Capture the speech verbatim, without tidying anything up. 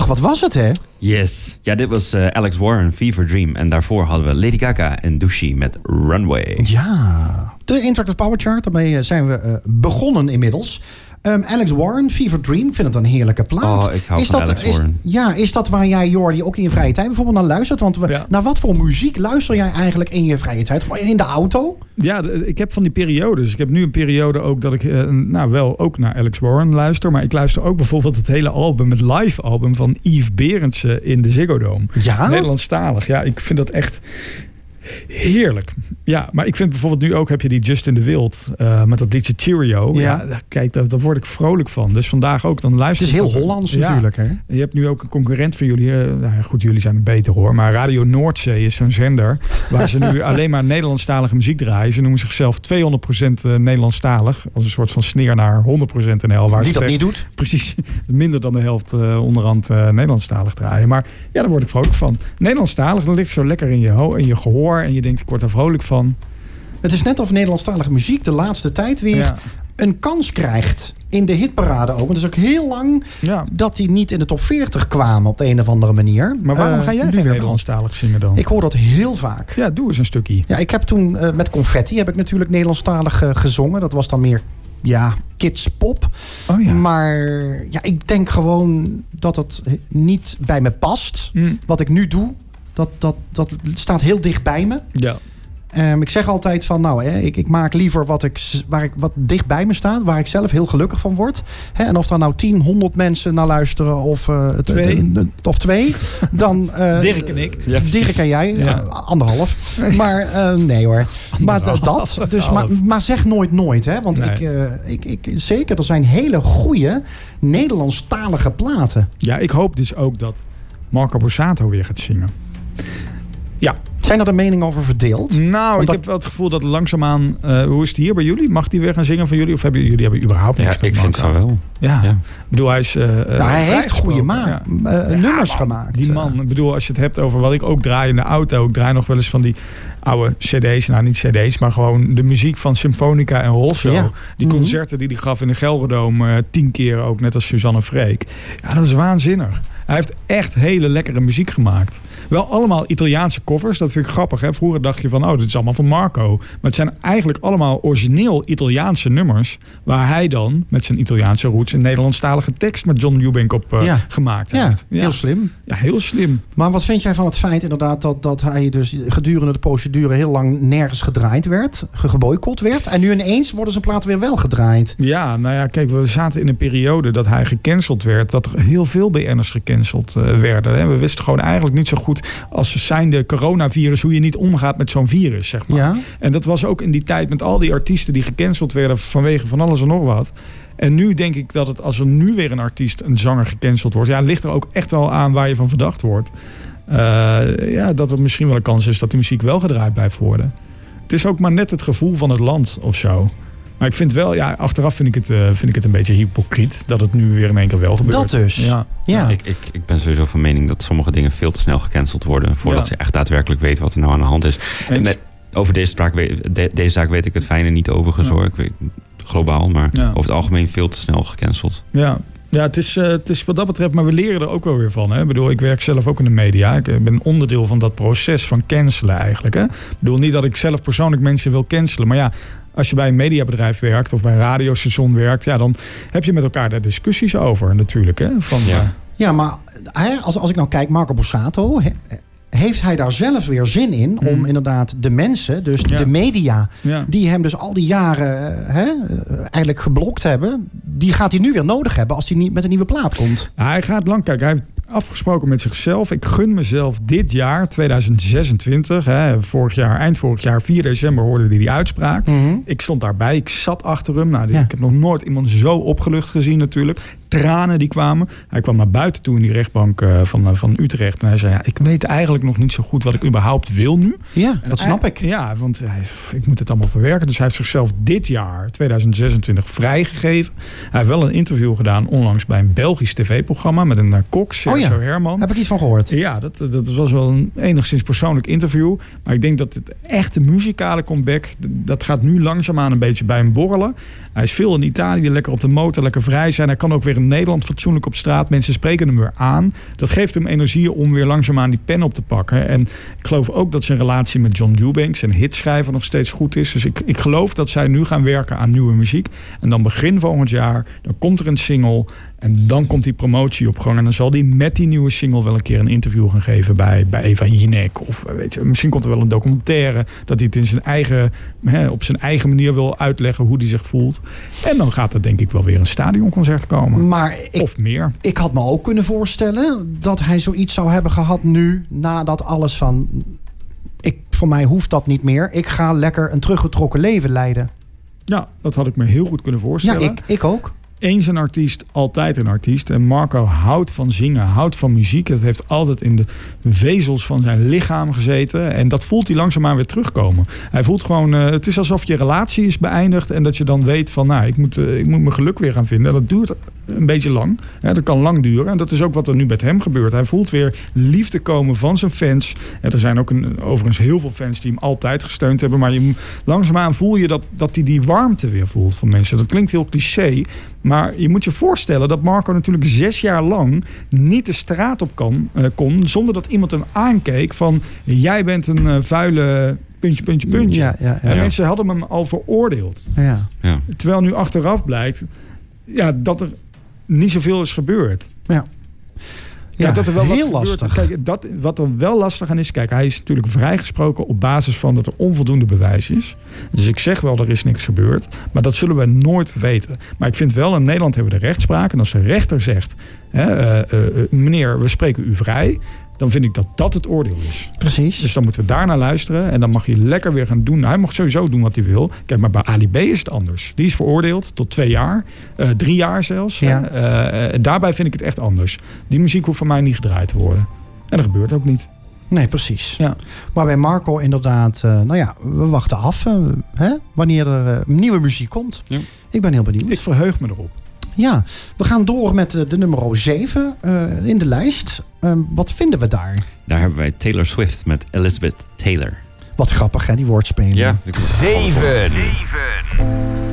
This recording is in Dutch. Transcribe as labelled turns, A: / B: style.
A: Ach, wat was het, hè?
B: Yes. Ja, dit was uh, Alex Warren, Fever Dream. En daarvoor hadden we Lady Gaga en Douchy met Runway.
A: Ja, de Interactive Power Chart. Daarmee zijn we uh, begonnen inmiddels. Um, Alex Warren, Fever Dream, vind het een heerlijke plaat.
B: Oh, ik hou
A: is
B: van
A: dat,
B: Alex
A: is,
B: Warren.
A: Ja, is dat waar jij, Jordi, ook in je vrije tijd bijvoorbeeld naar luistert? Want we,
C: ja.
A: naar wat voor muziek luister jij eigenlijk in je vrije tijd? In de auto?
C: Ja, ik heb van die periodes. Ik heb nu een periode ook dat ik uh, nou wel ook naar Alex Warren luister. Maar ik luister ook bijvoorbeeld het hele album, het live album van Yves Berendsen in de Ziggo Dome.
A: Ja?
C: Nederlandstalig. Ja, ik vind dat echt heerlijk. Ja, maar ik vind bijvoorbeeld nu ook heb je die Justin de Wild uh, met dat liedje Cheerio.
A: Ja.
C: Ja, kijk, daar, daar word ik vrolijk van. Dus vandaag ook, dan luister
A: Het is
C: ik
A: heel
C: op.
A: Hollands
C: Ja.
A: natuurlijk, hè?
C: En je hebt nu ook een concurrent van jullie. Uh, nou ja, goed, jullie zijn beter hoor. Maar Radio Noordzee is zo'n zender waar ze nu alleen maar Nederlandstalige muziek draaien. Ze noemen zichzelf tweehonderd procent Nederlandstalig. Als een soort van sneer naar honderd procent N L. Waar
A: Die
C: ze
A: dat
C: tegen,
A: niet doet?
C: Precies, minder dan de helft uh, onderhand uh, Nederlandstalig draaien. Maar ja, daar word ik vrolijk van. Nederlandstalig, dan ligt het zo lekker in je, ho- in je gehoor. En je denkt, ik word er vrolijk van.
A: Het is net of Nederlandstalige muziek de laatste tijd weer
C: Ja.
A: een kans krijgt in de hitparade ook. Want het is ook heel lang
C: Ja.
A: dat die niet in de top veertig kwamen op de een of andere manier.
C: Maar waarom
A: Uh,
C: ga jij
A: nu
C: geen
A: weer
C: Nederlandstalig zingen dan?
A: wel. Ik hoor dat heel vaak.
C: Ja, doe eens een stukje.
A: Ja, ik heb toen uh, met Confetti heb ik natuurlijk Nederlandstalig uh, gezongen. Dat was dan meer ja, kids pop.
C: Oh ja.
A: Maar ja, ik denk gewoon dat het niet bij me past.
C: Mm.
A: Wat ik nu doe, dat, dat, dat staat heel dicht bij me.
C: Ja.
A: Um, ik zeg altijd van, nou, hè, ik, ik maak liever wat, ik, waar ik, wat dicht bij me staat, waar ik zelf heel gelukkig van word. Hè, en of daar nou tien, honderd mensen naar luisteren of, uh,
C: twee.
A: De, de, of twee, dan... Uh,
C: Dirk en ik.
B: Ja,
A: Dirk en jij,
C: Ja.
A: uh, anderhalf. Maar uh, nee hoor. Maar d- dat, dus, maar, maar zeg nooit nooit, hè. Want
C: Nee.
A: ik, uh, ik, ik, zeker, er zijn hele goede Nederlandstalige platen.
C: Ja, ik hoop dus ook dat Marco Borsato weer gaat zingen. Ja.
A: Zijn er de meningen over verdeeld?
C: Nou,
A: Want
C: ik
A: dat-
C: heb wel het gevoel dat langzaamaan... Uh, hoe is het hier bij jullie? Mag die weer gaan zingen van jullie? Of hebben jullie hebben überhaupt niks
B: Ja,
C: met
B: ik vind
C: Marco?
B: van wel.
C: Ja.
B: Ja.
C: Ik bedoel, hij is... Uh,
A: Nou, hij heeft goede ma-
C: ja.
A: uh,
C: Ja,
A: nummers
C: man,
A: gemaakt.
C: Die man, ik bedoel, als je het hebt over wat ik ook draai in de auto. Ik draai nog wel eens van die oude cd's. Nou, niet cd's, maar gewoon de muziek van Symfonica en Rosso.
A: Ja.
C: Die
A: Mhm. concerten
C: die hij gaf in de Gelredome uh, tien keer ook, net als Suzanne Freek. Ja, dat is waanzinnig. Hij heeft echt hele lekkere muziek gemaakt. Wel allemaal Italiaanse covers. Dat vind ik grappig. Hè? Vroeger dacht je van, oh, dit is allemaal van Marco. Maar het zijn eigenlijk allemaal origineel Italiaanse nummers. Waar hij dan met zijn Italiaanse roots een Nederlandstalige tekst met John Eubank op uh,
A: Ja.
C: gemaakt
A: Ja,
C: heeft.
A: heel slim.
C: Ja, heel slim.
A: Maar wat vind jij van het feit inderdaad dat, dat hij dus gedurende de procedure heel lang nergens gedraaid werd, ge- geboycott werd. En nu ineens worden zijn platen weer wel gedraaid.
C: Ja, nou ja, kijk, we zaten in een periode dat hij gecanceld werd. Dat er heel veel B N'ers gecanceld uh, werden. Hè. We wisten gewoon eigenlijk niet zo goed als zijnde coronavirus hoe je niet omgaat met zo'n virus, zeg maar.
A: Ja.
C: En dat was ook in die tijd met al die artiesten die gecanceld werden vanwege van alles en nog wat. En nu denk ik dat het, als er nu weer een artiest, een zanger gecanceld wordt, ja, ligt er ook echt wel aan waar je van verdacht wordt. Uh, ja, dat er misschien wel een kans is dat die muziek wel gedraaid blijft worden. Het is ook maar net het gevoel van het land of zo. Maar ik vind wel, ja, achteraf vind ik het, uh, vind ik het een beetje hypocriet dat het nu weer in één keer wel gebeurt.
A: Dat dus.
C: Ja.
A: Ja.
B: Ja, ik, ik, ik ben sowieso van mening dat sommige dingen veel te snel gecanceld worden voordat
C: Ja.
B: ze echt daadwerkelijk weten wat er nou aan de hand is. En met, over deze, spraak, weet- de, deze zaak weet ik het fijne niet overigens
C: Ja.
B: hoor. Ik weet, globaal, maar
C: Ja.
B: over het algemeen veel te snel gecanceld.
C: Ja, ja het, is, uh, het is wat dat betreft, maar we leren er ook wel weer van. Hè? Ik bedoel, ik werk zelf ook in de media. Ik ben onderdeel van dat proces van cancelen eigenlijk. Hè? Ik bedoel niet dat ik zelf persoonlijk mensen wil cancelen, maar ja, als je bij een mediabedrijf werkt of bij een radiostation werkt, ja, dan heb je met elkaar daar discussies over natuurlijk. Hè? Van,
B: Ja.
C: uh,
A: Ja, maar hè, als, als ik nou kijk, Marco Borsato, he- heeft hij daar zelf weer zin in om
C: Hmm.
A: inderdaad de mensen, dus
C: Ja.
A: de media,
C: ja.
A: die hem dus al die jaren hè, eigenlijk geblokt hebben, die gaat hij nu weer nodig hebben als hij niet met een nieuwe plaat komt.
C: Ja, hij gaat lang kijken. Hij heeft afgesproken met zichzelf. Ik gun mezelf dit jaar, tweeduizend zesentwintig. Hè, vorig jaar, eind vorig jaar, vier december, hoorde hij die uitspraak.
A: Mm-hmm.
C: Ik stond daarbij. Ik zat achter hem. Nou,
A: Ja.
C: Ik heb nog nooit iemand zo opgelucht gezien natuurlijk. Tranen die kwamen. Hij kwam naar buiten toe in die rechtbank uh, van, uh, van Utrecht. En hij zei, ja, ik weet eigenlijk nog niet zo goed wat ik überhaupt wil nu.
A: Ja, dat snap
C: hij,
A: ik.
C: Ja, want hij, ik moet het allemaal verwerken. Dus hij heeft zichzelf dit jaar, tweeduizend zesentwintig, vrijgegeven. Hij heeft wel een interview gedaan onlangs bij een Belgisch tv-programma met een uh, kok, Sergio
A: Oh ja.
C: Herman.
A: Heb ik iets van gehoord.
C: Ja, dat, dat was wel een enigszins persoonlijk interview. Maar ik denk dat het echte muzikale comeback, dat gaat nu langzaamaan een beetje bij hem borrelen. Hij is veel in Italië, lekker op de motor, lekker vrij zijn. Hij kan ook weer een in Nederland fatsoenlijk op straat. Mensen spreken hem weer aan. Dat geeft hem energie om weer langzaamaan die pen op te pakken. En ik geloof ook dat zijn relatie met John Eubanks, zijn hitschrijver, nog steeds goed is. Dus ik, ik geloof dat zij nu gaan werken aan nieuwe muziek. En dan begin volgend jaar, dan komt er een single. En dan komt die promotie op gang. En dan zal hij met die nieuwe single wel een keer een interview gaan geven bij, bij Eva Jinek. Of weet je, misschien komt er wel een documentaire. Dat hij het in zijn eigen, hè, op zijn eigen manier wil uitleggen hoe hij zich voelt. En dan gaat er denk ik wel weer een stadionconcert komen.
A: Maar ik,
C: of meer.
A: Ik had me ook kunnen voorstellen dat hij zoiets zou hebben gehad nu. Nadat alles van... Ik, voor mij hoeft dat niet meer. Ik ga lekker een teruggetrokken leven leiden.
C: Ja, dat had ik me heel goed kunnen voorstellen.
A: Ja, ik, ik ook.
C: Eens een artiest, altijd een artiest. En Marco houdt van zingen, houdt van muziek. Het heeft altijd in de vezels van zijn lichaam gezeten. En dat voelt hij langzaamaan weer terugkomen. Hij voelt gewoon, uh, het is alsof je relatie is beëindigd. En dat je dan weet van, nou, ik moet, uh, ik moet mijn geluk weer gaan vinden. Dat duurt een beetje lang. Ja, dat kan lang duren. En dat is ook wat er nu met hem gebeurt. Hij voelt weer liefde komen van zijn fans. En er zijn ook een, overigens heel veel fans die hem altijd gesteund hebben. Maar je, langzaamaan voel je dat, dat hij die warmte weer voelt van mensen. Dat klinkt heel cliché. Maar je moet je voorstellen dat Marco natuurlijk zes jaar lang niet de straat op kan, uh, kon... zonder dat iemand hem aankeek van... jij bent een uh, vuile puntje, puntje, puntje.
A: Ja, ja, ja.
C: En mensen hadden hem al veroordeeld.
A: Ja.
B: Ja.
C: Terwijl nu achteraf blijkt ja, dat er niet zoveel is gebeurd.
A: Ja.
C: Ja,
A: Ja,
C: dat er wel
A: heel
C: wat
A: lastig.
C: gebeurt. Kijk, dat, wat er wel lastig aan is... Kijk, hij is natuurlijk vrijgesproken op basis van dat er onvoldoende bewijs is. Dus ik zeg wel, er is niks gebeurd. Maar dat zullen we nooit weten. Maar ik vind wel, in Nederland hebben we de rechtspraak. En als de rechter zegt... Hè, uh, uh, meneer, we spreken u vrij... dan vind ik dat dat het oordeel is.
A: Precies.
C: Dus dan moeten we daar naar luisteren. En dan mag hij lekker weer gaan doen. Hij mag sowieso doen wat hij wil. Kijk, maar bij Ali B is het anders. Die is veroordeeld tot twee jaar. Uh, drie jaar zelfs.
A: Ja.
C: Uh, uh, daarbij vind ik het echt anders. Die muziek hoeft van mij niet gedraaid te worden. En dat gebeurt ook niet.
A: Nee, precies.
C: Ja.
A: Maar bij Marco inderdaad... Uh, nou ja, we wachten af uh, hè, wanneer er uh, nieuwe muziek komt.
B: Ja.
A: Ik ben heel benieuwd.
C: Ik verheug me erop.
A: Ja, we gaan door met uh, de nummer zeven uh, in de lijst. Uh, wat vinden we daar?
B: Daar hebben wij Taylor Swift met Elizabeth Taylor.
A: Wat grappig, hè, die woordspeling.
B: Ja.
D: Zeven.